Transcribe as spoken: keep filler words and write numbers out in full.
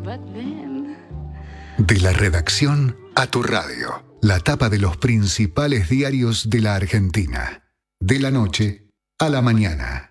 De la redacción a tu radio. La tapa de los principales diarios de la Argentina. De la noche a la mañana.